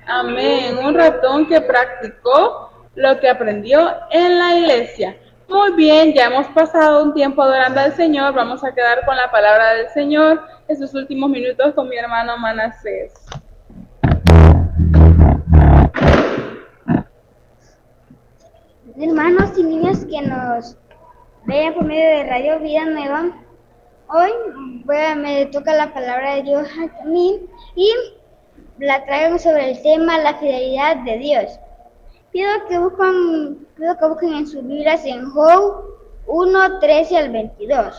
Amén. Un ratón que practicó lo que aprendió en la iglesia. Muy bien, ya hemos pasado un tiempo adorando al Señor. Vamos a quedar con la palabra del Señor estos últimos minutos con mi hermano Manasés. Hermanos y niños que nos vean por medio de Radio Vida Nueva, hoy me toca la palabra de Dios a mí y la traigo sobre el tema la fidelidad de Dios. Pido que busquen en sus Biblias en Job 1:13 al 22.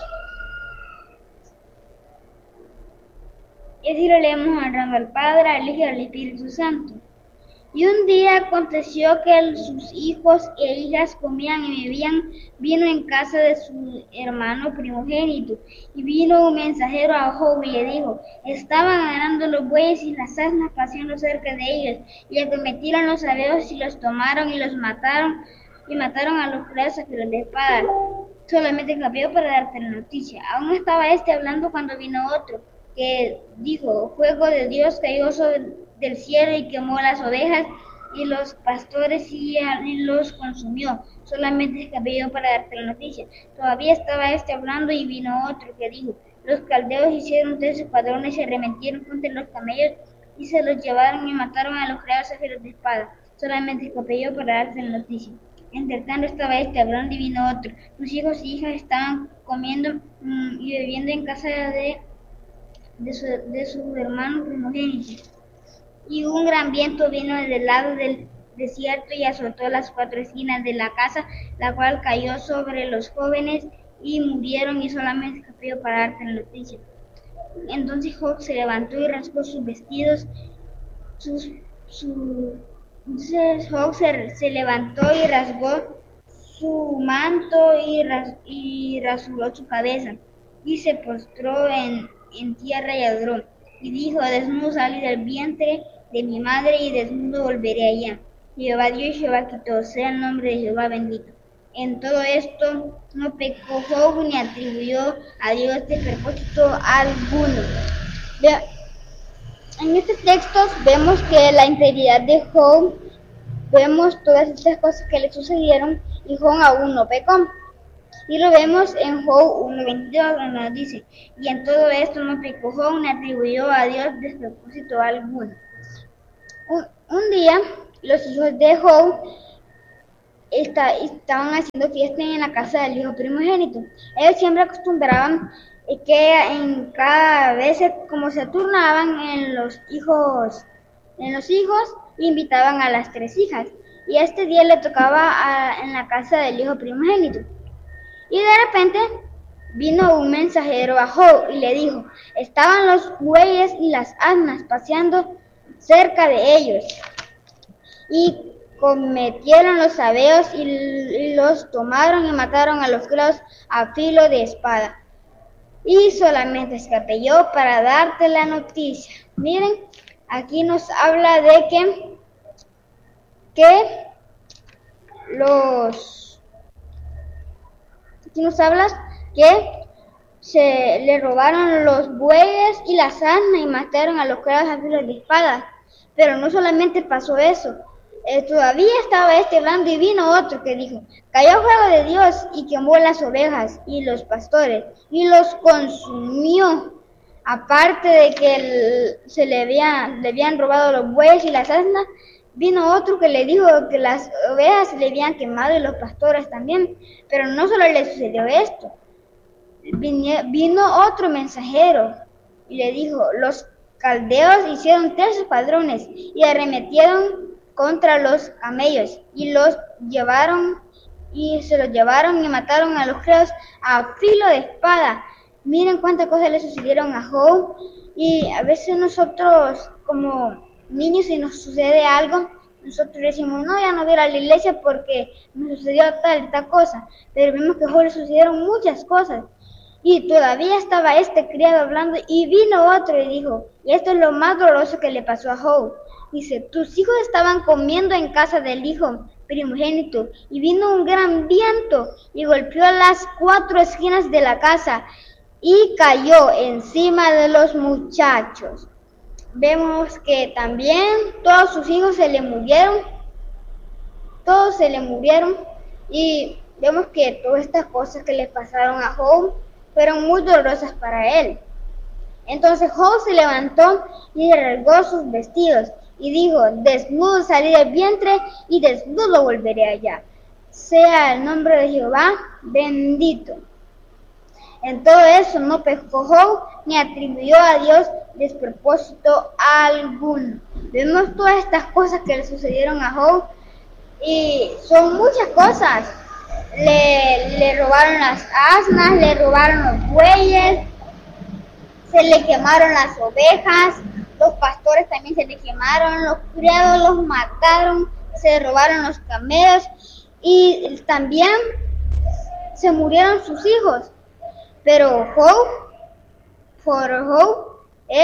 Y así lo leemos honrando al Padre, al Hijo y al Espíritu Santo. Y un día aconteció que sus hijos e hijas comían y bebían vino en casa de su hermano primogénito. Y vino un mensajero a Job y le dijo: estaban ganando los bueyes y las asnas paseando cerca de ellos, y acometieron los sabeos y los tomaron y los mataron, y mataron a los criados a filo de espada. Solamente cambió para darte la noticia. Aún estaba hablando cuando vino otro, que dijo: fuego de Dios cayó del cielo y quemó las ovejas y los pastores y los consumió. Solamente escapé para darte la noticia. Todavía estaba hablando y vino otro que dijo: los caldeos hicieron 3 escuadrones y se arremetieron contra los camellos y se los llevaron y mataron a los criados a filos de espada. Solamente escapé para darte la noticia. Entre tanto estaba hablando y vino otro: tus hijos y hijas estaban comiendo y bebiendo en casa de su hermano primogénito. Y un gran viento vino del lado del desierto y azotó las 4 esquinas de la casa, la cual cayó sobre los jóvenes y murieron, y solamente escapó para darte la noticia. Entonces Job se levantó y rasgó sus vestidos, entonces Job se levantó y rasgó su manto y rasuró su cabeza, y se postró en tierra y adoró, y dijo: desnudo salí del vientre de mi madre, y desnudo volveré allá. Jehová dio y Jehová quitó, sea el nombre de Jehová bendito. En todo esto no pecó Job ni atribuyó a Dios despropósito alguno. En este texto vemos que la integridad de Job, vemos todas estas cosas que le sucedieron, y Job aún no pecó. Y lo vemos en Job 1:22, donde nos dice: y en todo esto no pecó Job ni atribuyó a Dios despropósito alguno. Un día los hijos de Job estaban haciendo fiesta en la casa del hijo primogénito. Ellos siempre acostumbraban que en cada vez como se turnaban en los hijos, invitaban a las 3 hijas. Y este día le tocaba en la casa del hijo primogénito. Y de repente vino un mensajero a Job y le dijo: estaban los bueyes y las asnas paseando cerca de ellos, y cometieron los sabeos y los tomaron y mataron a los criados a filo de espada. Y solamente escapé yo para darte la noticia. Miren, aquí nos habla de aquí nos habla que se le robaron los bueyes y las asnas y mataron a los criados a filo de espada. Pero no solamente pasó eso, todavía estaba hablando y vino otro que dijo: cayó fuego de Dios y quemó las ovejas y los pastores y los consumió. Aparte de que le habían robado los bueyes y las asnas, vino otro que le dijo que las ovejas se le habían quemado y los pastores también. Pero no solo le sucedió esto, vino otro mensajero y le dijo: los caldeos hicieron 3 escuadrones y arremetieron contra los camellos y se los llevaron y mataron a los criados a filo de espada. Miren cuántas cosas le sucedieron a Job. Y a veces nosotros como niños, si nos sucede algo, nosotros decimos: no, ya no voy a ir a la iglesia porque me sucedió tal cosa. Pero vemos que a Job le sucedieron muchas cosas. Y todavía estaba criado hablando, y vino otro y dijo, y esto es lo más doloroso que le pasó a Job. Dice: tus hijos estaban comiendo en casa del hijo primogénito, y vino un gran viento y golpeó las 4 esquinas de la casa y cayó encima de los muchachos. vemos que también todos sus hijos se le murieron, y vemos que todas estas cosas que le pasaron a Job fueron muy dolorosas para él. Entonces Job se levantó y rasgó sus vestidos y dijo: desnudo salí del vientre y desnudo volveré allá. Sea el nombre de Jehová bendito. En todo eso no pecó Job ni atribuyó a Dios despropósito alguno. Vemos todas estas cosas que le sucedieron a Job y son muchas cosas. Le robaron las asnas, le robaron los bueyes, se le quemaron las ovejas, los pastores también se le quemaron, los criados los mataron, se robaron los camellos y también se murieron sus hijos. Pero Job,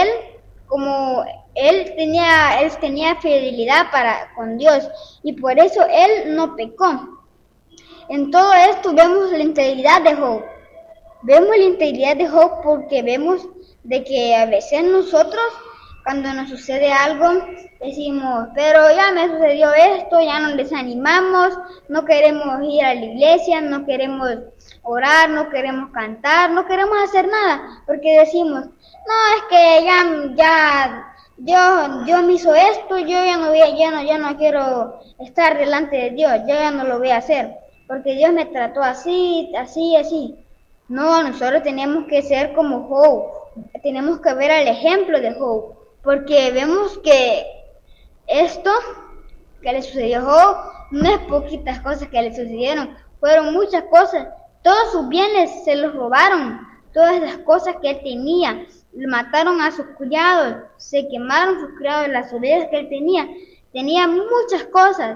él tenía fidelidad con Dios y por eso él no pecó. En todo esto vemos la integridad de Job. Vemos la integridad de Job porque vemos de que a veces nosotros, cuando nos sucede algo, decimos: pero ya me sucedió esto, ya nos desanimamos, no queremos ir a la iglesia, no queremos orar, no queremos cantar, no queremos hacer nada, porque decimos: no, es que Dios me hizo esto, yo no quiero estar delante de Dios, yo ya no lo voy a hacer, porque Dios me trató así. No, nosotros tenemos que ser como Job, tenemos que ver el ejemplo de Job, porque vemos que esto que le sucedió a Job no es poquitas cosas que le sucedieron, fueron muchas cosas. Todos sus bienes se los robaron, todas las cosas que él tenía, mataron a sus criados, se quemaron sus criados, las ovejas que él tenía muchas cosas.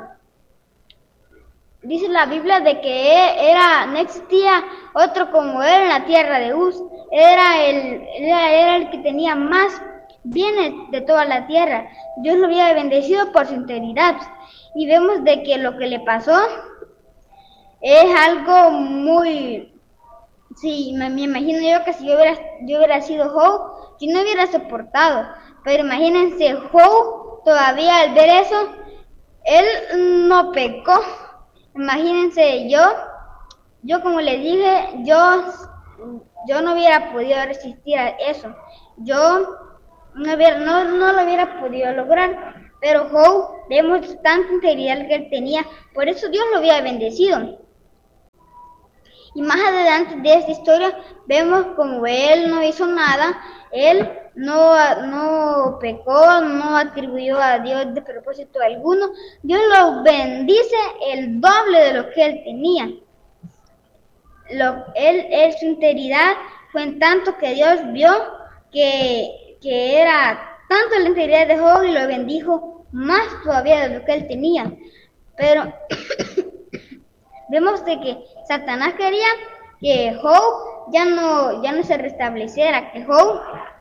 Dice la Biblia de que no existía otro como él en la tierra de Uz. Era el que tenía más bienes de toda la tierra. Dios lo había bendecido por su integridad. Y vemos de que lo que le pasó es algo muy... Sí, me imagino yo que si yo hubiera sido Job, yo no hubiera soportado. Pero imagínense, Job todavía al ver eso, él no pecó. Imagínense, yo como les dije, yo no hubiera podido resistir a eso. Yo no lo hubiera podido lograr. Pero Job, vemos tanta integridad que él tenía, por eso Dios lo había bendecido. Y más adelante de esta historia, vemos como él no hizo nada, él no pecó, no atribuyó a Dios de propósito alguno. Dios lo bendice el doble de lo que él tenía. Su integridad fue en tanto que Dios vio que era tanto la integridad de Job y lo bendijo más todavía de lo que él tenía. Pero vemos de que Satanás quería que Job ya no se restableciera, que Job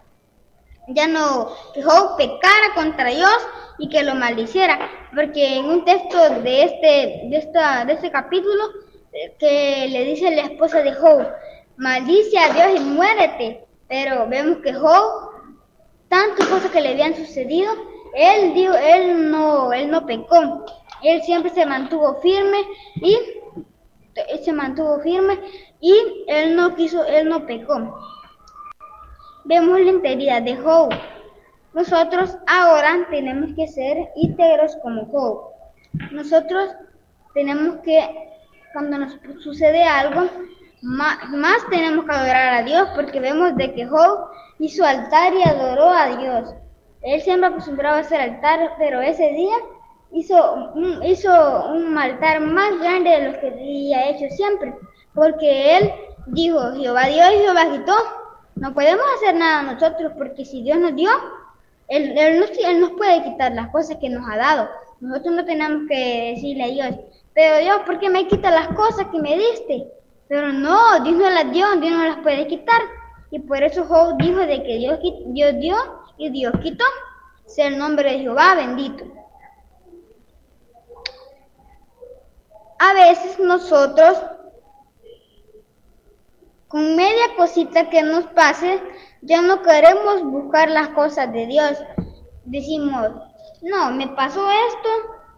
pecara contra Dios y que lo maldiciera, porque en un texto de este capítulo que le dice la esposa de Job: maldice a Dios y muérete. Pero vemos que Job, tantas cosas que le habían sucedido, él no pecó, él siempre se mantuvo firme y él no pecó. Vemos la integridad de Job. Nosotros ahora tenemos que ser íntegros como Job. Nosotros tenemos que, cuando nos sucede algo, más tenemos que adorar a Dios, porque vemos de que Job hizo altar y adoró a Dios. Él siempre acostumbraba a hacer altar, pero ese día hizo un altar más grande de lo que había hecho siempre, porque él dijo: Jehová dio y Jehová quitó. No podemos hacer nada nosotros, porque si Dios nos dio, él nos puede quitar las cosas que nos ha dado. Nosotros no tenemos que decirle a Dios: pero Dios, ¿por qué me quitas las cosas que me diste? Pero no, Dios no las dio, Dios no las puede quitar. Y por eso Job dijo de que Dios dio y Dios quitó. Sea el nombre de Jehová bendito. A veces nosotros, con media cosita que nos pase, ya no queremos buscar las cosas de Dios. decimos, no, me pasó esto,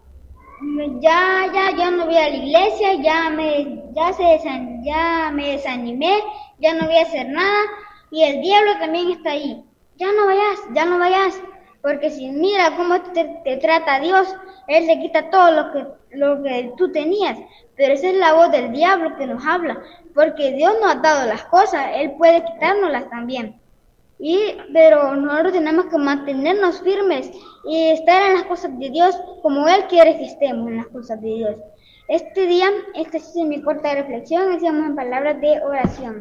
ya no voy a la iglesia, ya me desanimé, ya no voy a hacer nada, y el diablo también está ahí. Ya no vayas, porque si mira cómo te trata Dios, Él te quita todo lo que tú tenías, pero esa es la voz del diablo que nos habla, porque Dios nos ha dado las cosas, Él puede quitárnoslas también. Pero nosotros tenemos que mantenernos firmes y estar en las cosas de Dios como Él quiere que estemos en las cosas de Dios. Este día, esta es mi corta reflexión, hacemos en palabras de oración.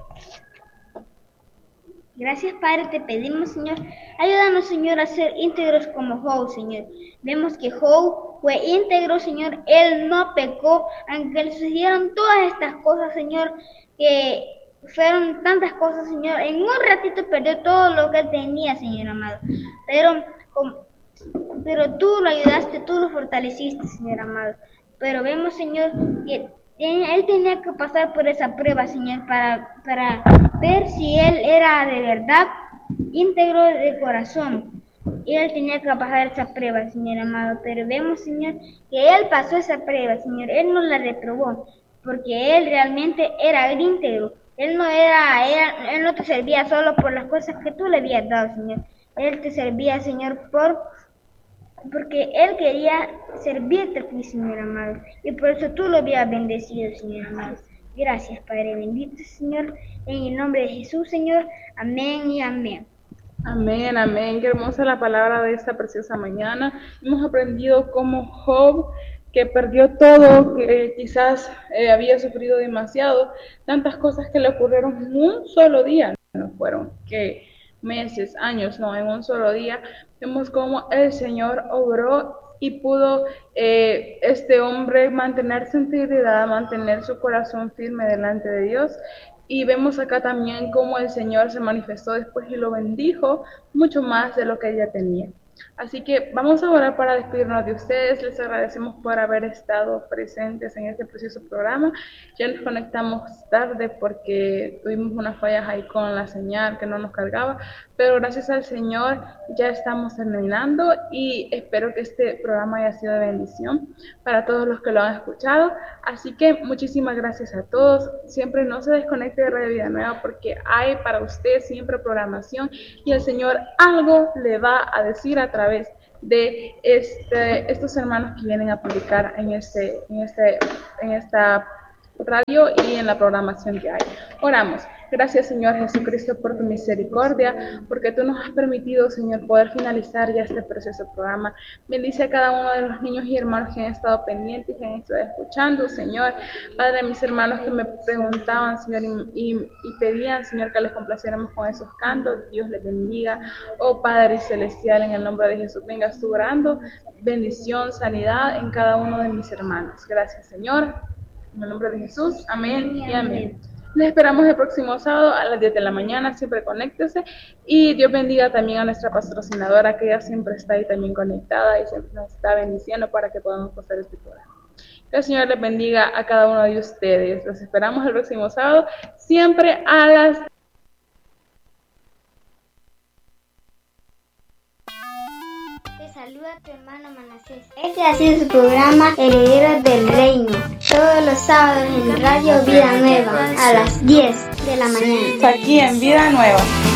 Gracias, Padre, te pedimos, Señor, ayúdanos, Señor, a ser íntegros como Job, Señor. Vemos que Job fue íntegro, Señor, él no pecó, aunque le sucedieron todas estas cosas, Señor, que fueron tantas cosas, Señor. En un ratito perdió todo lo que él tenía, Señor amado. Pero tú lo ayudaste, tú lo fortaleciste, Señor amado. Pero vemos, Señor, que él tenía que pasar por esa prueba, Señor, para ver si él era de verdad íntegro de corazón. Y él tenía que pasar esa prueba, Señor amado. Pero vemos, Señor, que él pasó esa prueba, Señor. Él no la reprobó, porque él realmente era íntegro. Él no te servía solo por las cosas que tú le habías dado, Señor. Él te servía, Señor, porque Él quería servirte a ti, Señor amado. Y por eso tú lo habías bendecido, Señor amado. Gracias, Padre bendito, Señor. En el nombre de Jesús, Señor. Amén y amén. Amén, amén. Qué hermosa la palabra de esta preciosa mañana. Hemos aprendido cómo Job, que perdió todo, que quizás había sufrido demasiado, tantas cosas que le ocurrieron en un solo día, no fueron que meses, años, no, en un solo día. Vemos cómo el Señor obró y pudo este hombre mantener su integridad, mantener su corazón firme delante de Dios. Y vemos acá también cómo el Señor se manifestó después y lo bendijo mucho más de lo que ella tenía. Así que vamos a orar para despedirnos de ustedes. Les agradecemos por haber estado presentes en este precioso programa. Ya nos conectamos tarde porque tuvimos unas fallas ahí con la señal que no nos cargaba, pero gracias al Señor ya estamos terminando y espero que este programa haya sido de bendición para todos los que lo han escuchado. Así que muchísimas gracias a todos. Siempre no se desconecte de Radio Vida Nueva porque hay para usted siempre programación y el Señor algo le va a decir a través de estos hermanos que vienen a publicar en esta radio y en la programación que hay. Oramos. Gracias, Señor Jesucristo, por tu misericordia, porque tú nos has permitido, Señor, poder finalizar ya este precioso programa. Bendice a cada uno de los niños y hermanos que han estado pendientes, que han estado escuchando, Señor. Padre, mis hermanos que me preguntaban, Señor, y pedían, Señor, que les complaciéramos con esos cantos. Dios les bendiga. Oh Padre Celestial, en el nombre de Jesús, vengas tú orando. Bendición, sanidad en cada uno de mis hermanos. Gracias, Señor. En el nombre de Jesús. Amén y amén. Les esperamos el próximo sábado a las 10 de la mañana, siempre conéctese y Dios bendiga también a nuestra patrocinadora que ella siempre está ahí también conectada y siempre nos está bendiciendo para que podamos pasar este programa. Que el Señor les bendiga a cada uno de ustedes. Los esperamos el próximo sábado, siempre a las Saluda a tu hermano Manasés. Este ha sido su programa Herederos del Reino. Todos los sábados en Radio Vida Nueva a las 10 de la mañana. aquí en Vida Nueva.